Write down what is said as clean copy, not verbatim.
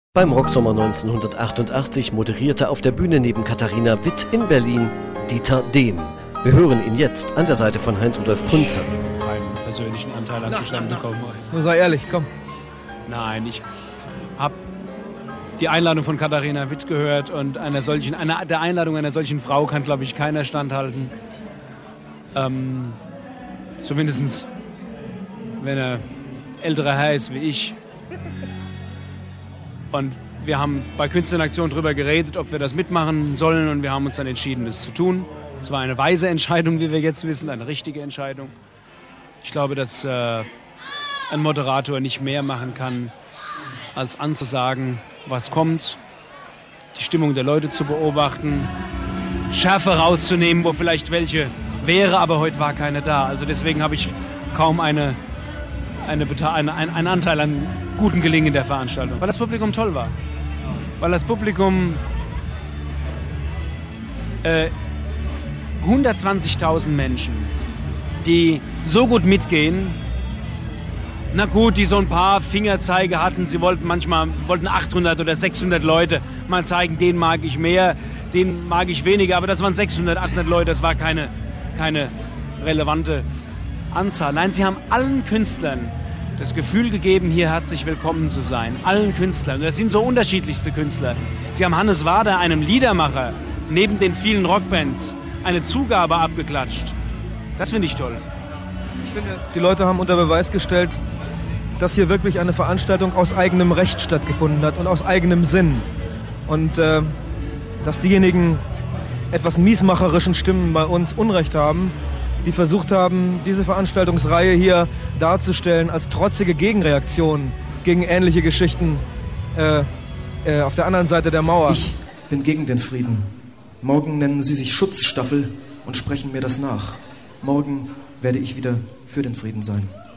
Beim Rocksommer 1988 moderierte auf der Bühne neben Katharina Witt in Berlin Dieter Dehm. Wir hören ihn jetzt an der Seite von Heinz-Rudolf Kunze. Keinen persönlichen Anteil an zustande bekommen. Nur sei ehrlich, komm. Nein, ich habe die Einladung von Katharina Witt gehört und der Einladung einer solchen Frau kann, glaube ich, keiner standhalten. Zumindest, wenn er älterer Herr ist wie ich. Und wir haben bei Künstler in Aktion darüber geredet, ob wir das mitmachen sollen, und wir haben uns dann entschieden, das zu tun. Es war eine weise Entscheidung, wie wir jetzt wissen, eine richtige Entscheidung. Ich glaube, dass ein Moderator nicht mehr machen kann, als anzusagen, was kommt, die Stimmung der Leute zu beobachten, Schärfe rauszunehmen, wo vielleicht welche wäre, aber heute war keine da. Also deswegen habe ich kaum einen Anteil an guten Gelingen der Veranstaltung. Weil das Publikum toll war. Weil das Publikum 120.000 Menschen, die so gut mitgehen, na gut, die so ein paar Fingerzeige hatten, sie wollten 800 oder 600 Leute mal zeigen, den mag ich mehr, den mag ich weniger, aber das waren 600, 800 Leute, das war keine relevante Anzahl. Nein, sie haben allen Künstlern das Gefühl gegeben, hier herzlich willkommen zu sein. Allen Künstlern. Das sind so unterschiedlichste Künstler. Sie haben Hannes Wader, einem Liedermacher, neben den vielen Rockbands, eine Zugabe abgeklatscht. Das finde ich toll. Ich finde, die Leute haben unter Beweis gestellt, dass hier wirklich eine Veranstaltung aus eigenem Recht stattgefunden hat und aus eigenem Sinn. Und dass diejenigen etwas miesmacherischen Stimmen bei uns Unrecht haben, die versucht haben, diese Veranstaltungsreihe hier darzustellen als trotzige Gegenreaktion gegen ähnliche Geschichten auf der anderen Seite der Mauer. Ich bin gegen den Frieden. Morgen nennen sie sich Schutzstaffel und sprechen mir das nach. Morgen werde ich wieder für den Frieden sein.